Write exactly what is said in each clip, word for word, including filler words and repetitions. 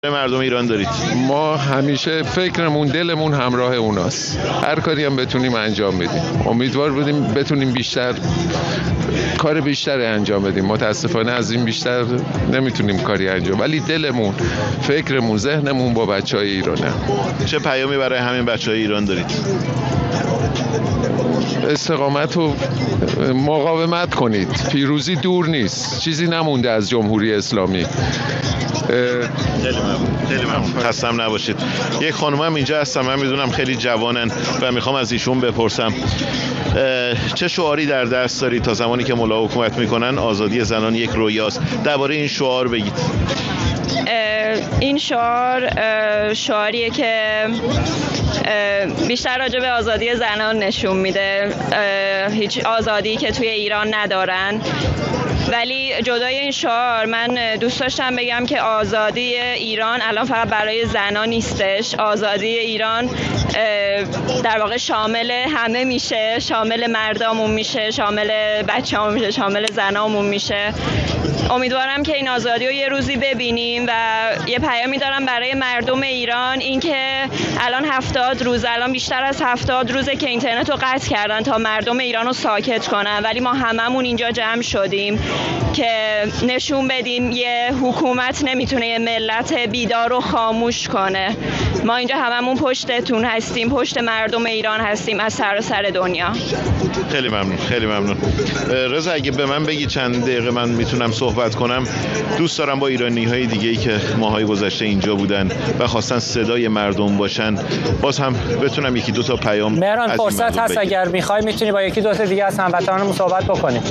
مردم ایران دارید؟ ما همیشه فکرمون دلمون همراه اوناست، هر کاری هم بتونیم انجام بدیم. امیدوار بودیم بتونیم بیشتر کار بیشتری انجام بدیم، متاسفانه از این بیشتر نمیتونیم کاری انجام، ولی دلمون، فکرمون، ذهنمون با بچهای ایرانه. چه پیامی برای همین بچهای ایران دارید؟ استقامت و مقاومت کنید، پیروزی دور نیست، چیزی نمونده از جمهوری اسلامی. خیلی ممنون، خیلی ممنون. خستم نباشید. یک خانم هم اینجا هستم، من میدونم خیلی جوانن و میخوام از ایشون بپرسم چه شعاری در دست دارید؟ تا زمانی که ملا حکومت میکنن آزادی زنان یک رویاست، درباره این شعار بگید. این شعار شعاریه که بیشتر راجع به آزادی زنان نشون میده، هیچ آزادی که توی ایران ندارن. ولی جدای این شعار من دوست داشتم بگم که آزادی ایران الان فقط برای زنان نیستش. آزادی ایران در واقع شامل همه میشه، شامل مردامون میشه، شامل بچه‌هامون میشه، شامل زنامون میشه. امیدوارم که این آزادی رو یه روزی ببینیم و یه پیامی دارم برای مردم ایران، اینکه الان هفتاد روز، الان بیشتر از هفتاد روزه که اینترنت رو قطع کردن تا مردم ایران رو ساکت کنن، ولی ما هممون اینجا جمع شدیم که نشون بدیم یه حکومت نمیتونه یه ملت بیدار رو خاموش کنه. ما اینجا هممون پشتتون هستیم، پشت مردم ایران هستیم از سراسر دنیا. خیلی ممنون، خیلی ممنون. رضا اگه به من بگی چند دقیقه من میتونم صحبت کنم. دوست دارم با ایرانی‌های دیگه‌ای که ماهای گذشته اینجا بودن و خواستن صدای مردم باشن، باز هم بتونم یکی دو تا پیام. مهران فرصت هست بگید. اگر می‌خوای میتونی با یکی دو تا دیگه از هموطنانمون صحبت بکنیم.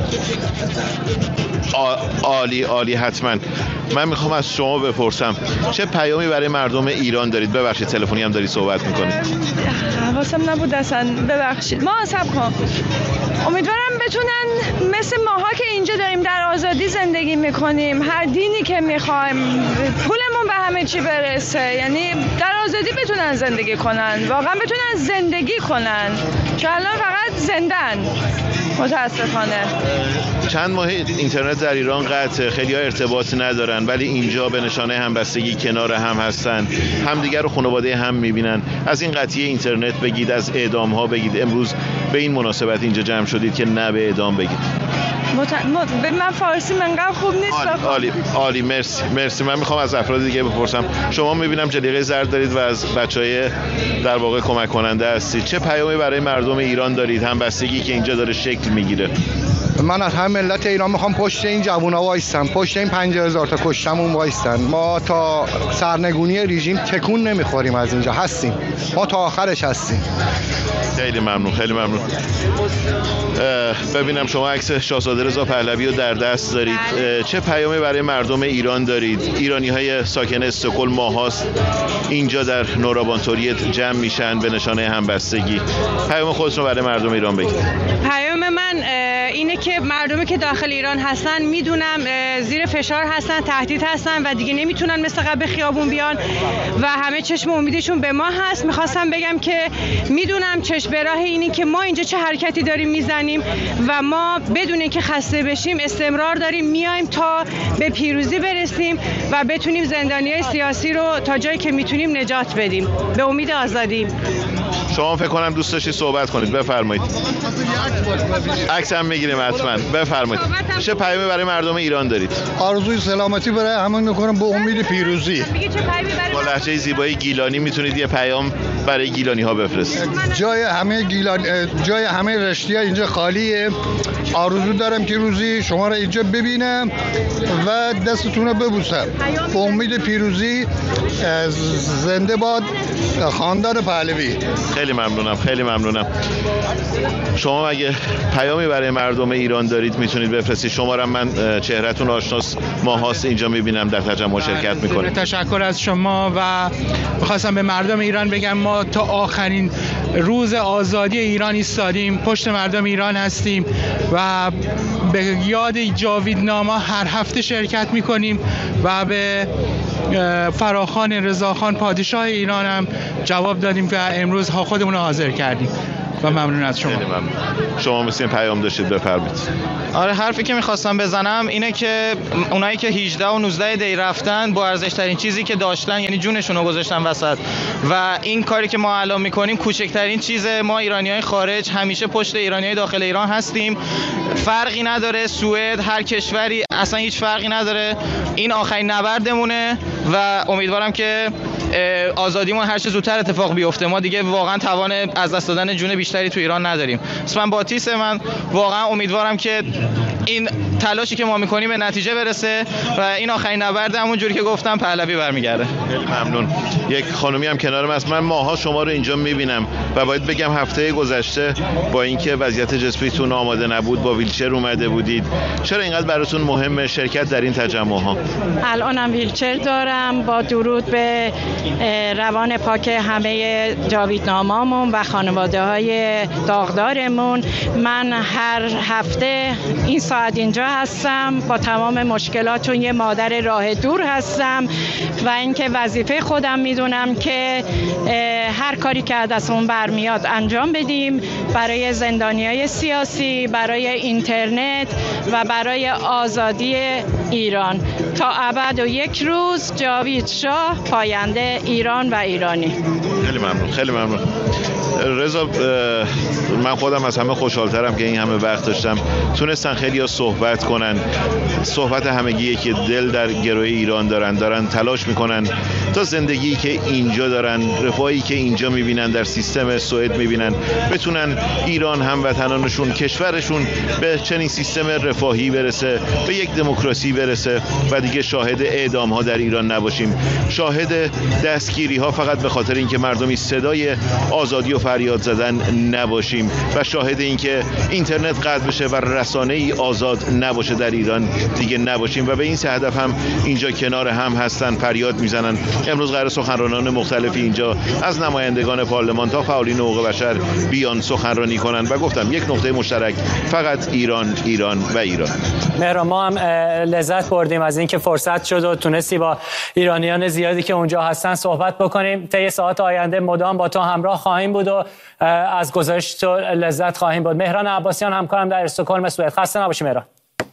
عالی عالی، حتما. من میخوام از شما بپرسم چه پیامی برای مردم ایران دارید؟ ببخشید تلفنی هم داری صحبت میکنید. حواسم نبود اصلا، ببخشید. ما صبر کن. امیدوارم بتونن مثل ماها که اینجا داریم در آزادی زندگی میکنیم، هر دینی که میخوایم، پولمون به همه چی برسه، یعنی در آزادی بتونن زندگی کنن، واقعا بتونن زندگی کنن، چون الان فقط زندن متاسفانه. چند ماه اینترنت در ایران قطعه، خیلی ها ارتباط ندارن، ولی اینجا به نشانه همبستگی کنار هم هستن، همدیگر رو خانواده هم میبینن. از این قطعیه اینترنت بگید، از اعدام ها بگید. امروز به این مناسبت اینجا جمع شدید که نه به اعدام بگید. مت... مت... من فارسی منقدر خوب نیست. عالی عالی, عالی. مرسی مرسی. من میخوام از افراد دیگه بپرسم. شما میبینم جلیقه زرد دارید و از بچهای در واقع کمک کننده هستید. چه پیامی برای مردم ایران دارید؟ همبستگی که اینجا داره شکل میگیره. من از هم ملت ایران میخوام پشت این جوونا وایستم، پشت این پنجاه هزار تا کشتمون وایستن. ما تا سرنگونی رژیم تکون نمیخوریم، از اینجا هستیم، ما تا آخرش هستیم. خیلی ممنون، خیلی ممنون. ببینم شما عکس شاهزاده رضا پهلوی رو در دست دارید. چه پیامی برای مردم ایران دارید؟ ایرانی‌های ساکن استکهلم ماهاست اینجا در نورابانتوریت جمع میشن به نشانه همبستگی. پیام خودتون برای مردم ایران بگید. پیام من اینه که مردمی که داخل ایران هستن میدونم زیر فشار هستن، تهدید هستن و دیگه نمیتونن مثل قبل خیابون بیان و همه چشم امیدشون به ما هست. میخواستم بگم که میدونم چشم به راه اینی که ما اینجا چه حرکتی داریم میزنیم و ما بدون اینکه خسته بشیم استمرار داریم میایم تا به پیروزی برسیم و بتونیم زندانیای سیاسی رو تا جایی که میتونیم نجات بدیم به امید آزادی. شما فکر کنم دوست داشتید صحبت کنید، بفرمایید. عکس هم میگیریم حتما، بفرمایید. چه پیامی برای مردم ایران دارید؟ آرزوی سلامتی برای همه میکنم به امید پیروزی. با لهجه زیبای گیلانی میتونید یه پیام برای گیلانی ها بفرستید. جای همه گیلان، جای همه رشتی‌ها اینجا خالیه. آرزو دارم که روزی شما را اینجا ببینم و دستتون رو ببوسم. به امید پیروزی. زنده باد خاندان پهلوی. خیلی ممنونم، خیلی ممنونم. شما اگه پیامی برای مردم ایران دارید میتونید بفرستید. شمارم من چهرهتون آشناس ماهاست اینجا میبینم در تجمع شرکت میکنید. تشکر از شما و می‌خواستم به مردم ایران بگم ما تا آخرین روز آزادی ایران ایستادیم، پشت مردم ایران هستیم و به یاد جاویدنامه هر هفته شرکت میکنیم و به فراخان رضاخان پادشاه ایران هم جواب دادیم و امروز خودمون رو حاضر کردیم. و ممنون از شما. شما مثل پیام داشتید، بفرمایید. آره، حرفی که میخواستم بزنم اینه که اونایی که هجده و نوزده دی رفتن با ارزش ترین چیزی که داشتن یعنی جونشون رو گذاشتن وسط و این کاری که ما الان میکنیم کوچکترین چیز. ما ایرانیای خارج همیشه پشت ایرانیای داخل ایران هستیم، فرقی نداره سوئد هر کشوری، اصلا هیچ فرقی نداره. این آخرین نبردمونه و امیدوارم که آزادیمون هر چه زودتر اتفاق بیفته. ما دیگه واقعا توان از دست دادن جون بیشتری تو ایران نداریم. اسمم باتیس، من واقعا امیدوارم که این تلاشی که ما میکنیم به نتیجه برسه و این آخرین نبرد همون جوری که گفتم پهلوی برمیگرده. خیلی ممنون. یک خانومی هم کنارم هست. من ماها شما رو اینجا میبینم و باید بگم هفته گذشته با اینکه وضعیت جسمیتون آماده نبود با ویلچر اومده بودید. چرا اینقدر براتون مهمه شرکت در این تجمع‌ها؟ الانم ویلچر دارم. با درود به روان پاک همه جاویدنامامون و خانواده‌های داغدارمون، من هر هفته این ساعت اینجا هستم. با تمام مشکلاتون یه مادر راه دور هستم و اینکه وظیفه خودم میدونم که هر کاری که دستمون برمیاد انجام بدیم برای زندانیای سیاسی، برای اینترنت و برای آزادی ایران. تا ابد و یک روز جاوید شاه، پاینده ایران و ایرانی. خیلی ممنون، خیلی ممنون. رضا، من خودم از همه خوشحالترم که این همه وقت داشتم. تونستن خیلی‌ها صحبت کنن. صحبت همگی که دل در گروه ایران دارن، دارن تلاش میکنن تا زندگی که اینجا دارن، رفاهی که اینجا میبینن در سیستم سوئد میبینن، بتونن ایران هموطنانشون، کشورشون به چنین سیستم رفاهی برسه، به یک دموکراسی برسه و دیگه شاهد اعدام ها در ایران نباشیم، شاهد دستگیری ها فقط به خاطر اینکه مردمی صدای آزادی و فریاد زدن نباشیم و شاهد اینکه اینترنت قطع بشه و رسانه ای آزاد نباشه در ایران دیگه نباشیم و به این سه هدف هم اینجا کنار هم هستن، فریاد میزنن. امروز قرار سخنرانان مختلفی اینجا از نمایندگان پارلمان تا فعالین حقوق بشر بیان سخنرانی کنن و گفتم یک نقطه مشترک، فقط ایران، ایران و ایران. مهران، ما هم لذت بردیم از اینکه فرصت شد و تونستی با ایرانیان زیادی که اونجا هستن صحبت بکنیم. طی ساعات آینده مدام با تو همراه خواهیم بود و از گزارش تو لذت خواهیم برد. مهران عباسیان، همکارم در استکهلم سوئد. خسته نباشی مهران.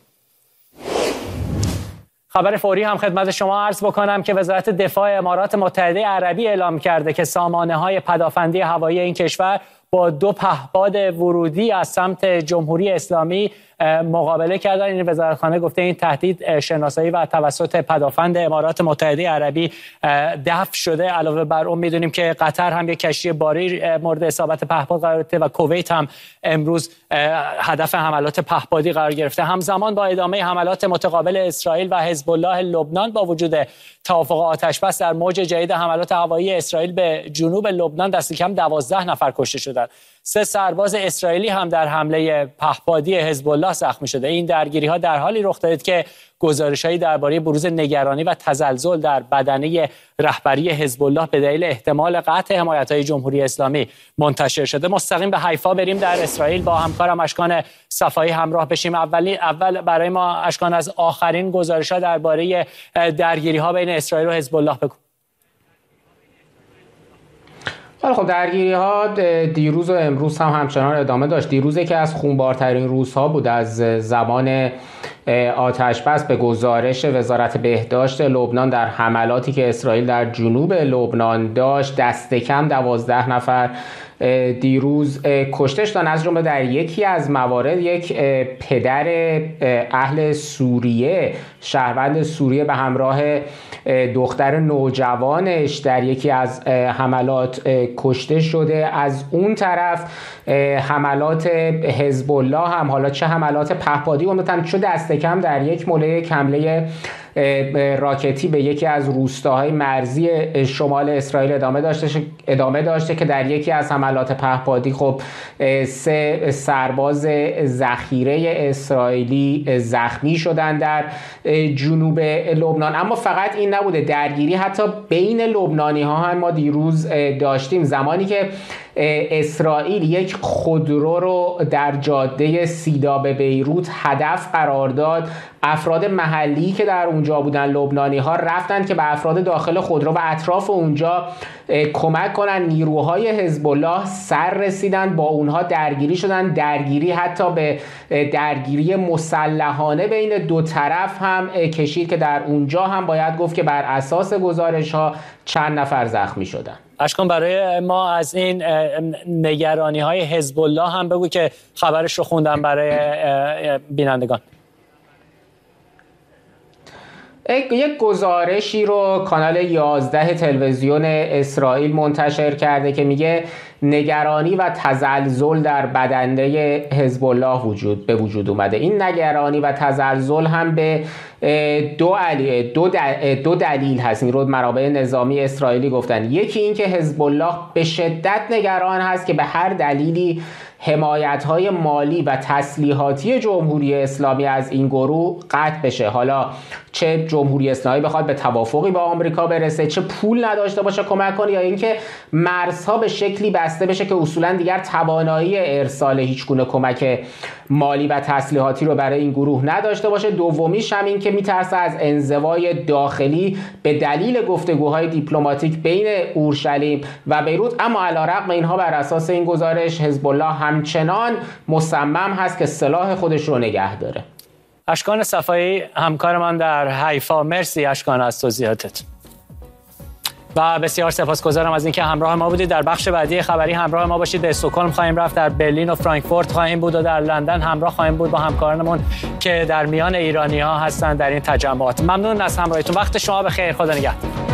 خبر فوری هم خدمت شما عرض بکنم که وزارت دفاع امارات متحده عربی اعلام کرده که سامانه‌های پدافندی هوایی این کشور با دو پهپاد ورودی از سمت جمهوری اسلامی مقابله کردن. این وزارتخانه گفته این تهدید شناسایی و توسط پدافند امارات متحده عربی دفع شده. علاوه بر اون میدونیم که قطر هم یک کشتی باری مورد اصابت پهپاد قرار گرفته و کویت هم امروز هدف حملات پهپادی قرار گرفته. همزمان با ادامه حملات متقابل اسرائیل و حزب الله لبنان با وجود توافق آتش بس در موج جدید حملات هوایی اسرائیل به جنوب لبنان دست کم دوازده نفر کشته شدند. سه سرباز اسرائیلی هم در حمله پهپادی حزب الله زخمی شده. این درگیری‌ها در حالی رخ داد که گزارش‌هایی درباره بروز نگرانی و تزلزل در بدنه رهبری حزب الله به دلیل احتمال قطع حمایت‌های جمهوری اسلامی منتشر شده. مستقیم به حیفا بریم، در اسرائیل با همکارم اشکان صفایی همراه بشیم. اولی اول برای ما اشکان از آخرین گزارش‌ها درباره درگیری‌ها بین اسرائیل و حزب الله بگو. خب درگیری ها دیروز و امروز هم همچنان ادامه داشت. دیروز که از خونبارترین روزها بود از زمان آتش بس به گزارش وزارت بهداشت لبنان در حملاتی که اسرائیل در جنوب لبنان داشت، دست کم دوازده نفر دیروز کشته شدن. از جمله در یکی از موارد یک پدر اهل سوریه، شهروند سوریه به همراه دختر نوجوانش در یکی از حملات کشته شده. از اون طرف حملات حزب الله هم، حالا چه حملات پهپادی و چه دست کم در یک موله یک حمله راکتی به یکی از روستاهای مرزی شمال اسرائیل ادامه داشته ادامه داشته که در یکی از حملات پهپادی خب سه سرباز ذخیره اسرائیلی زخمی شدن در جنوب لبنان. اما فقط این نبوده، درگیری حتی بین لبنانی ها هم ما دیروز داشتیم. زمانی که اسرائیل یک خودرو رو در جاده سیدا به بیروت هدف قرار داد. افراد محلی که در اونجا بودن، لبنانی ها، رفتن که به افراد داخل خودرو و اطراف اونجا کمک کنن. نیروهای حزب الله سر رسیدن، با اونها درگیری شدن، درگیری حتی به درگیری مسلحانه بین دو طرف هم کشید که در اونجا هم باید گفت که بر اساس گزارش ها چند نفر زخمی شدن. اشکان، برای ما از این نگرانی های حزب الله هم بگو که خبرش رو خوندم برای بینندگان. یک گزارشی رو کانال یازده تلویزیون اسرائیل منتشر کرده که میگه نگرانی و تزلزل در بدنه حزب الله وجود به وجود اومده. این نگرانی و تزلزل هم به دو علی دو, دل دو دلیل هست. این رو منابع نظامی اسرائیلی گفتن. یکی این که حزب الله به شدت نگران هست که به هر دلیلی حمایت‌های مالی و تسلیحاتی جمهوری اسلامی از این گروه قطع بشه. حالا چه جمهوری اسلامی بخواد به توافقی با آمریکا برسه، چه پول نداشته باشه کمک کنه، یا اینکه مرزها به شکلی بسته بشه که اصولا دیگر توانایی ارسال هیچگونه کمک مالی و تسلیحاتی رو برای این گروه نداشته باشه. دومیش هم این که میترسه از انزوای داخلی به دلیل گفتگوهای دیپلماتیک بین اورشلیم و بیروت. اما علیرغم اینها بر اساس این گزارش حزب الله همچنان مصمم هست که سلاح خودش رو نگه داره. اشکان صفایی، همکار من در حیفا، مرسی اشکان از توضیحاتت و بسیار سپاسگزارم از اینکه همراه ما بودید. در بخش بعدی خبری همراه ما باشید. به استکهلم خواهیم رفت، در برلین و فرانکفورت خواهیم بود و در لندن همراه خواهیم بود با همکارانمون که در میان ایرانی ها هستند در این تجمعات. ممنون از همراهیتون. وقت شما بخیر. خدا نگهدار.